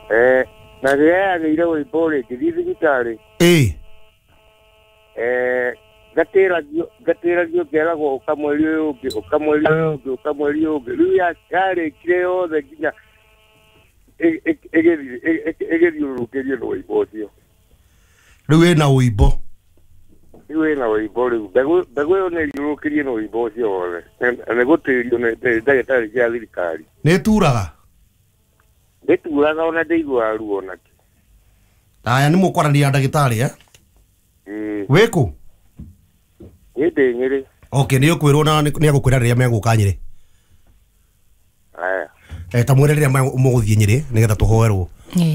Na gaya ga ira wai bore kidi digitari. Gatera yo kera go kamolio luya kare creo de kinya ege dio que dio no ibo tío. Luwe na uibo dago ne dio que dio no ibo tío ole. Ne go te dio ne da ya dirikari. Ne turaga ona de igwa ru ona. Aya ni mukwarania ndagitari Weku Yede nyere. Okay, ni ukwirwo na ni agukwira riria meguka Nyeri. Aya. Ta mwere riria muguthie Nyeri nigetha tuhoerwo.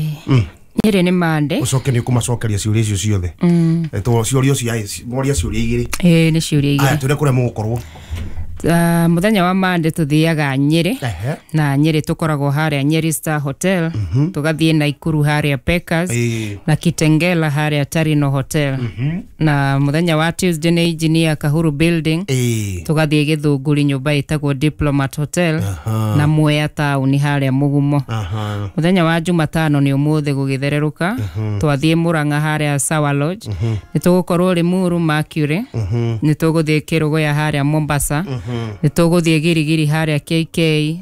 Nyeri ni mande. Ucoke ni ukumacokeria ciuria icio ciothe. To ciuria cio moria ciuria igiri. Ni ciuria igiri. Aya tule kure mugukorwo. Muthenya wa mande tuthiaga Nyeri na Nyeri tukoragwo haria Nyeri Star Hotel tugathie Naikuru haria Peckers na Kitengela haria Tarino Hotel na muthenya wa Tuesday ni Engineer Kahuru Building tugathie Githunguri nyumba itagwo Diplomat Hotel na Mwea Town haria Mugumo. Muthenya wa Jumatano ni umuthi gugithereruka twathie Muranga haria Sawa Lodge ni tugukorwo Limuru Mercury ni tuguthie Kirugoya haria Mombasa ni tuguthie Girigiri haria KK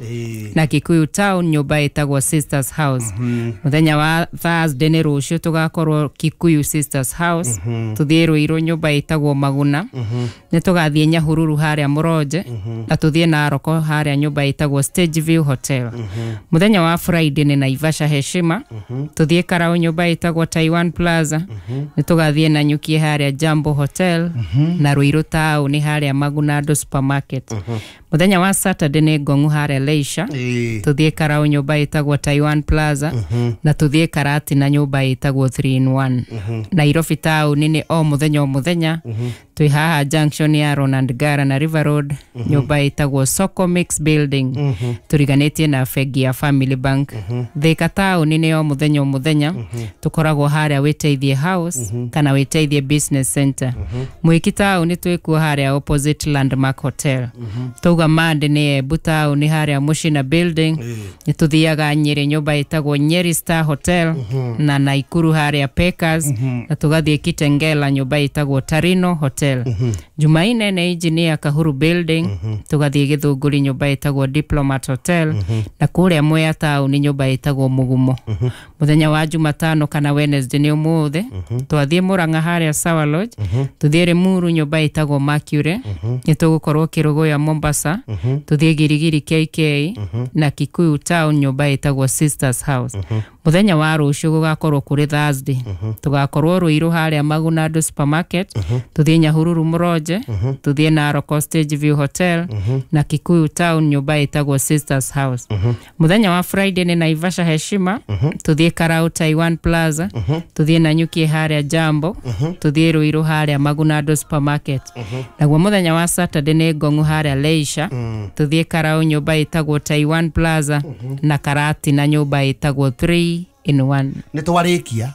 na Kikuyu Town nyumba itagwo Sisters House. Muthenya wa Thursday ni rucio tugakorwo Kikuyu Sisters House tuthie Ruiru nyumba itagwo Maguna ni tugathie Nyahururu haria Muroje na tuthie Naroko haria nyumba itagwo Stage View Hotel. Muthenya wa Friday ni Naivasha Heshima tuthie Karau nyumba itagwo Taiwan Plaza ni tugathie Nanyuki haria Jambo Hotel na Ruiru Town ni haria Magunado Supermarket. Muthenya wa Saturday ni Ngongu haria Leisha tuthie Karau nyumba itagwo Taiwan Plaza na tuthie Karati na nyumba itagwo 3-in-1. Nairobi Town ni o muthenya twi haha junction ya Ronald Gara na River Road nyumba itagwo Soko Mix Building turiganitie na Fegi ya Family Bank. Thika Town ni o muthenya tukoragwo haria Witeithie House kana Witeithie Business Center. Mwiki Town ni twikuo haria opposite Landmark Hotel. Tuga Mande ni Embu Town ni haria Mushina Building ni tuthiaga Nyeri nyumba itagwo Nyeri Star Hotel na Naikuru haria Peckers na tugathie Kitengela nyumba itagwo Tarino Hotel. Jumaine ni Engineer Kahuru Building tugathie Githunguri nyumba itagwo Diplomat Hotel na kuria Mwea Town ni nyumba itagwo Mugumo. Muthenya wa Jumatano kana Wednesday ni umuthi twathie Muranga haria Sawa Lodge tuthie Limuru nyumba itagwo Mercury ni tugukorwo Kirugoya Mombasa tuthie Girigiri KK na Kikuyu Town nyumba itagwo Sisters House. Muthenya wa rucio gugakorwo kuri Thursday tugakorwo Ruiru haria Magunado Supermarket tuthie Nyahururu Muroje tuthie Naroko Stage View Hotel na Kikuyu Town nyumba itagwo Sisters House. Muthenya wa Friday ni Naivasha Heshima tuthie Karau Taiwan Plaza tuthie Nanyuki haria Jambo tuthie Ruiru haria Magunado Supermarket. Naguo muthenya wa Saturday ni Ngongu haria Leisha tuthie Karau nyumba itagwo Taiwan Plaza na Karati na nyumba itagwo 3-in-1. Ni twarikia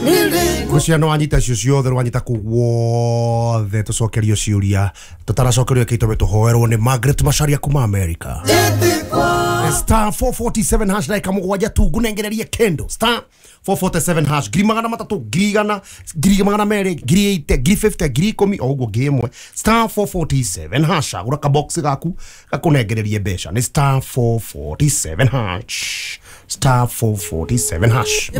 Kuciano wanyita cio ciothe wanyita kuwothe tucokerio ciuria tutaracokerio kito tuhoerwo ni Margaret Macharia kuma America. Star 447 hash like kamugwanja tungu nengererie kendo star 447 hash girimagana matatu girigana girimagana mere giri 8 giri 50 giri 10 ogwo gemwe star 447 hash agura ka box gaku gakunengererie besha ni star 447 hash star 447 hash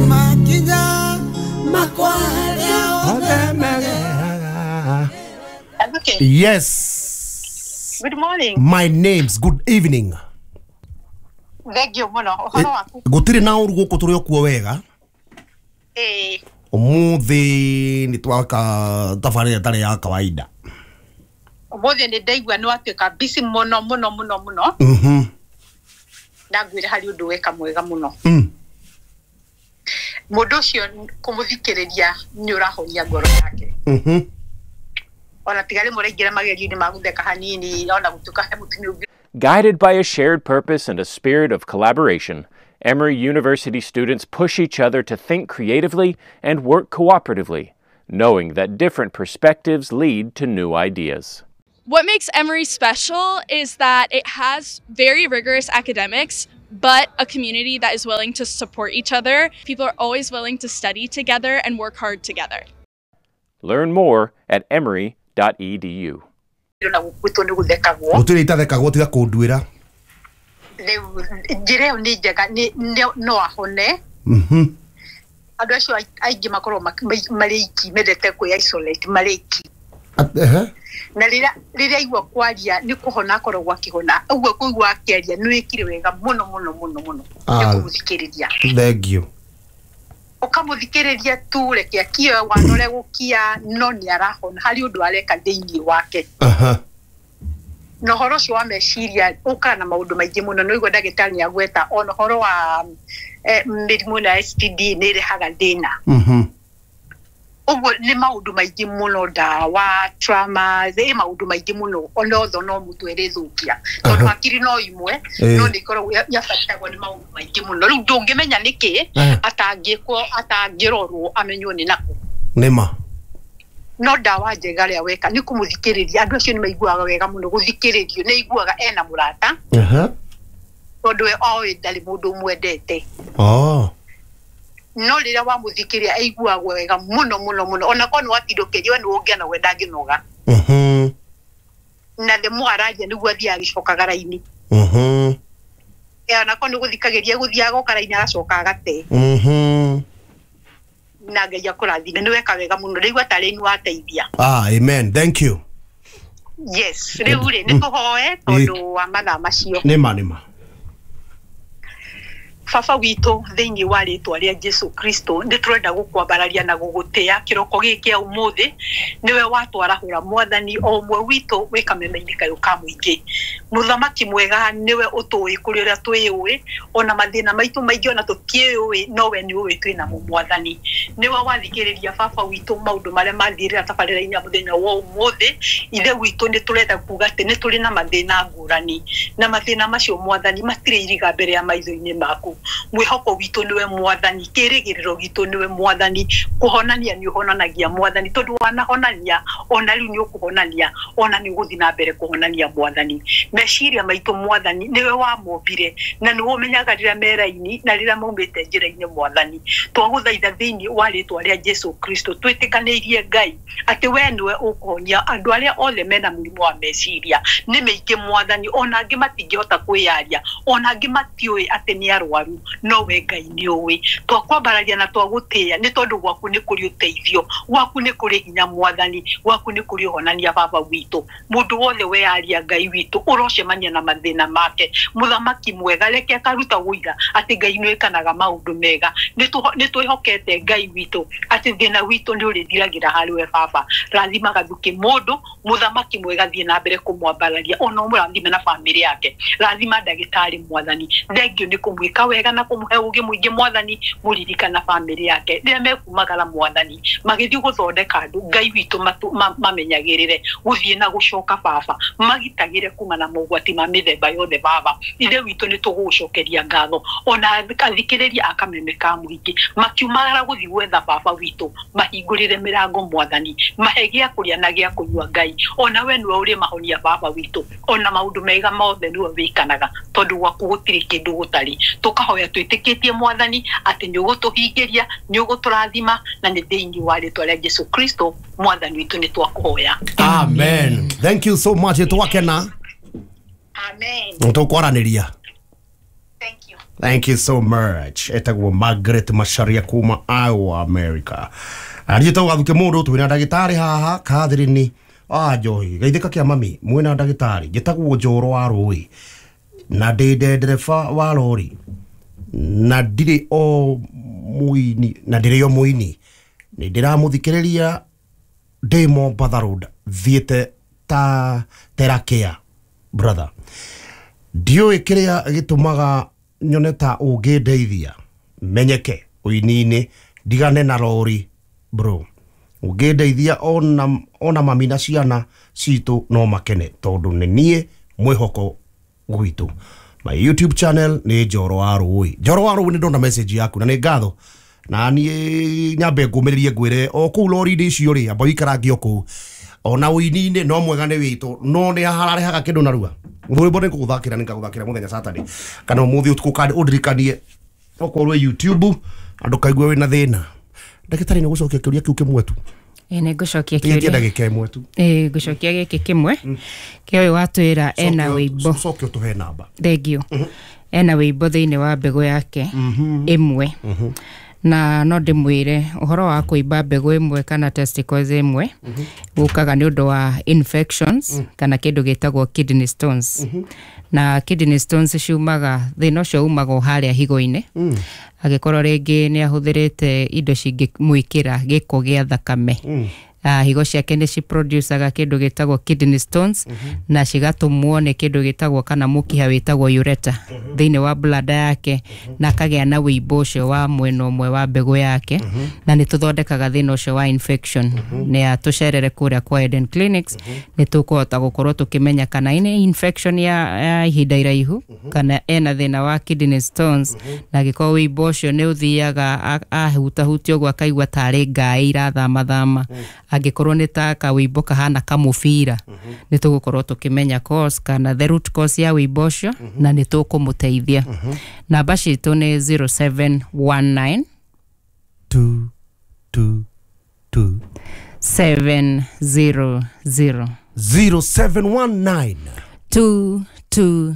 Okay. Yes. Good morning. My name's good evening. Thank you muno. Uhoro waku? Gutiri na uru guku turi okuo wega. Umuthi ni twaka tafari tare ya kawaida. Umuthi ni ndaigua no atuika busy muno. Ndagwire hari undu weka mwega muno. Mundu ucio kumuthikiriria ni urahoria ngoro yake. Ona tigari murengira magerio-ini magutheka hanini ona gutuka he mutumia. Guided by a shared purpose and a spirit of collaboration, Emory University students push each other to think creatively and work cooperatively, knowing that different perspectives lead to new ideas. What makes Emory special is that it has very rigorous academics, but a community that is willing to support each other. People are always willing to study together and work hard together. Learn more at emory.edu. Gutire itathekagwo tiga kunduira. Njire ni njega no ahone. Andu acio aingi makorwo mariki medete ku isolate mariki. Na rira igwa kwaria ni kuhona korwo gwakihona ugwo kuigwa akiaria ni wikire wega muno nikuthikiriria. Thank you. Ukamuthikiriria tu reke akia wanore gukia no ni arahona hari undu areka thiini wake. No horo cio wa meciria ukana na maundu maingi muno no igwa ndagitari ni agweta ono horo wa mirimu na STD ni rehaga thina. Ugwo ni maundu maingi muno dawa trauma ze maundu maingi muno onotho no mutwerethukia tondu akiri no imwe no ndikoro yafatagwo ni maundu maingi muno riu ndungimenya niki atangirorwo amenywo ni nako nema no dawa njega ria weka ni kumuthikiriria andu acio ni maiguaga wega muno guthikiririo ni iguaga ena murata tondu we oe ndari mundu mwendete no rira wa muthikiria aiguagwo wega muno ona kono watidokerio ni ungiana wenda nginoga na the mwaraje niguo thia gicokaga raini na kono guthikagiria guthiaga karaini agacoka agate na ngeja kurathime ni weka wega muno rigwa tare ni wateithia. Amen, thank you. Yes, riu ri ni tuhoe tondu wa mathaa macio nima Baba witũ thĩinĩ wa rĩtwa rĩa Jesu Kristo nĩ tũrenda gũkwambararia na gũgũtĩa kĩroko gĩkĩ ũmũthĩ niwe watwarahũra mwathani o ũmwe witũ wĩ kameme-inĩ kayũ ka mũingĩ mũthamaki mwega niwe ũtũĩ kũrĩ ũrĩa twĩũĩ ona mathĩna maitũ maingĩ ona tũtiũĩ nowe nĩ ũĩ twĩna mwathani niwe wathikĩrĩria baba witũ maũndũ marĩa mathirĩra tabarĩra-inĩ ya mũthenya wa ũmũthĩ ithe witũ nĩ tũrenda kuuga atĩ nĩ tũrĩ na mathĩna ngũrani na mathĩna macio mwathani matirĩ iriga mbere ya maitho-inĩ maku mwihoko witũ niwe mwathani kĩrĩgĩrĩro gitũ niwe mwathani kuhonania ni uhonanagia mwathani tondu wanahonania ona riu ni ukuhonania ona ni guthi na mbere kuhonania mwathani meciria maitũ mwathani niwe wamombire na ni umenyaga rĩrĩa meraini na rĩrĩa maumĩte njĩra-inĩ mwathani twagũthaitha thĩinĩ wa rĩtwa rĩa Jesu Kristo twĩtĩkanĩirie Ngai atĩ we niwe ũkũhonia andũ arĩa othe mena mũrimũ wa meciria nĩ mĩingĩ mwathani ona angĩ matingĩhota kwĩyaria ona angĩ matiũĩ atĩ nĩ arwaru no we Ngai nĩ ũĩ twakwambararia na twagũtĩa nĩ tondũ gwaku nĩ kũrĩ ũteithio gwaku nĩ kũrĩ hinya mwathani gwaku nĩ kũrĩ ũhonania baba witũ mũndũ wothe we aria Ngai witũ ũrocemania na mathĩna make mũthamaki mwega reke akaruta ũira atĩ Ngai nĩ wĩkanaga maũndũ mega nĩ twĩhokete Ngai witũ atĩ thĩna witũ nĩ ũrĩthiragĩra harĩ we baba rathima gathuki mũndũ mũthamaki mwega thiĩ na mbere kũmwambararia ona ũmũrathime na bamĩrĩ yake rathima ndagĩtarĩ mwathani thengio nĩ kũmwĩka wega na kumuhe ugi muingi mwathani muririkana family yake rĩrĩa mekumagara mwathani magĩthiĩ gũthondeka andũ Ngai witũ mamenyagĩrĩre gũthiĩ na gũcoka baba magitagĩre kuma na mogwati ma mĩthemba yothe baba ithe witũ nĩ tũgũcokeria ngatho ona athikĩrĩria akameme ka mũingĩ makiumagara gũthiĩ gwetha baba witũ mahingũrĩre mĩrango mwathani mahe gĩa kũrĩa na gĩa kũnyua Ngai ona we nĩwe ũrĩ mahonia baba witũ ona maũndũ mega mothe nĩwe wĩkanaga tondũ gwaku gũtirĩ kĩndũ gũtarĩ tukahoya twĩtĩkĩtie mwathani atĩ nĩ ũgũtũhingĩria nĩ ũgũtũrathima na nĩ thĩinĩ wa rĩtwa rĩa Jesu Kristo mwathani witũ nĩ twakũhoya. Amen. Thank you so much twakena. Amen. Tũkwaranĩria. Thank you. Thank you so much. Etagwo Margaret Macharia kuma Iowa, America. Ariĩtwo gathuke mũndũ twĩna ndagĩtarĩ haha kathĩrĩni njohi geithĩka kĩa mami mwĩna ndagĩtarĩ njĩtagwo Njoro wa Rũĩ na ndĩ ndereba wa lori na ndirĩ o muini na ndirĩ o muini nĩ ndĩramũthikĩrĩria Demo Batharod thiĩte ta terakea brother ndiũĩ kĩrĩa gĩtũmaga nyone ta ũngĩndeithia menyeke ũini-inĩ ndigane na lori bro ũngĩndeithia ona mami na ciana citũ no makene tondũ nĩ niĩ mwĩhoko gwitũ. My YouTube channel ni Njoro wa Rũĩ. Njoro wa Rũĩ nĩ ndona message yaku na nĩ ngatho na niĩ nyambe ngũmĩrĩrie ngwĩre o kũu lori-inĩ icio rĩ amba ũikarange o kũu ona uini-inĩ no mwega nĩ witũ no nĩ hararehaga kĩndũ narua rwĩmbo nĩ kũgũthakĩra nĩ ngagũthakĩra mũthenya Saturday kana ũmũthĩ ũndirikanie okorwo YouTube andũ kaigua wĩna thĩna ndagĩtarĩ nĩ gũcokia kĩũria kĩu kĩmwe tu nĩ ngũcokia kĩũria ndagĩka ĩmwe tu ngũcokia gĩkĩ kĩmwe kĩoĩ watwĩra ena wĩimbo cokia ũtũhe namba thengio ena wĩimbo thĩinĩ wa mbegũ yake ĩmwe na no ndĩmwĩre ũhoro wa kũimba mbegũ ĩmwe kana testicles ĩmwe gũkaga nĩ ũndũ wa infections kana kĩndũ gĩtagwo kidney stones na kidney stones ciumaga thĩna ũcio umaga harĩa higo-inĩ agĩkorwo rĩngĩ nĩ ahũthĩrĩte indo cingĩmwĩkĩra gĩko gĩa thakame higo ciake nĩ ciproducaga kĩndũ gĩtagwo kidney stones na cigatũmwo nĩ kĩndũ gĩtagwo kana mũkiha wĩtagwo ureta thĩinĩ wa bladder yake na akagĩa na wĩimbo ũcio wa mwena ũmwe wa mbegũ yake na nĩ tũthondekaga thĩna ũcio wa infection nĩ tũcerere kũrĩa kwa Eden Clinics nĩ tũkũhota gũkorwo tũkĩmenya kana ĩna infection ya ihinda iraihu kana ena thĩna wa kidney stones na gĩkorwo wĩimbo ũcio nĩ ũthiaga ahutahutio ũguo akaigua tarĩ ngaĩ irathamathama angĩkorwo nĩ ta kawĩimbo kahana kamũbira nĩ tũgũkorwo tũkĩmenya cause kana the root cause ya wĩimbo ũcio na nĩ tũkũmũteithia namba citũ nĩ 0719 222 700 0719 222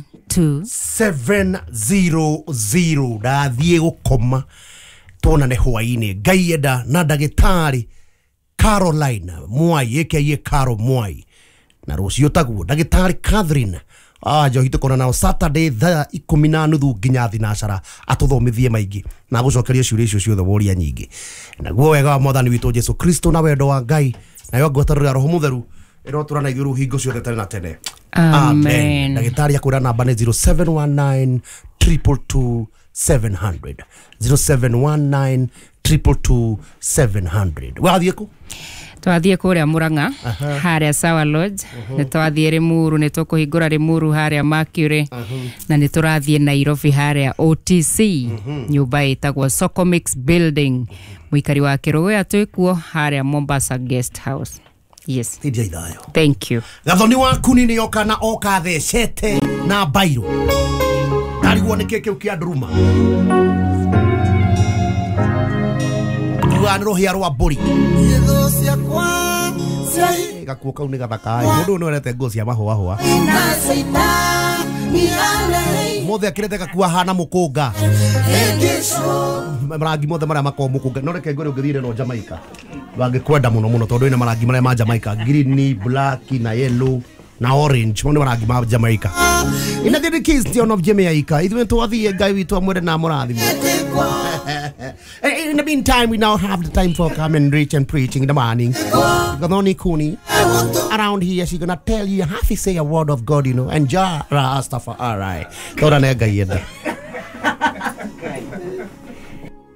700 ndathiĩ gũkoma tuonane hwainĩ Ngai enda na ndagĩtarĩ Carolina Mwai aka Caro Mwai na rũciũ taguo ndagĩtarĩ Catherine njohi tũkona nao Saturday thaa 10:30 nginya thinacara atũthomithie maingĩ na gũcokeria ciũria icio ciothe woria nyingĩ naguo wega wa Mwathani witũ Jesu Kristo na wendo wa Ngai nayo ngwatanĩro ya Roho Mũtheru ĩrotũra na igũrũ hingo ciothe tene na tene amen ndagĩtarĩ akwĩra namba nĩ 0719 222 700 0719 222 700 wathiĩ kũ twathiĩ kũrĩa Murang'a harĩa Sawa Lodge nĩ twathiĩ Limuru nĩ tũkũhingũra Limuru harĩa Mercury na nĩ tũrathiĩ Nairobi harĩa OTC nyũmba ĩtagwo Soko Mix Building mũikari wa Kĩrũgũya twĩkuo harĩa Mombasa Guest House. Yes. Thank you. Gathoni waku nĩ yoka na oka thecete na bairo ndariguo nĩ kĩkĩu kĩa nduruma nĩ rohia rwa mbũri gakuo kau nĩ gathaka mũndũ nĩ orete nguo cia mahũahũa mothe akĩrete gakua hana mũkũnga marangi mothe marĩa makorwo mũkũnga no reke ngore ũngĩthire no Jamaica wangĩkwenda mũno tondũ ĩna marangi marĩa ma Jamaica green black na yellow na orange mo nĩ marangi ma Jamaica ina the kids tion of Jamaica ithuĩ twathie Ngai witũ amwere na mũrathimo. In the meantime, we now have the time for come and reach and preaching in the morning. Gathoni Kuni around here, she's gonna tell you, have to say a word of God, you know, and Jah Rastafari. All right.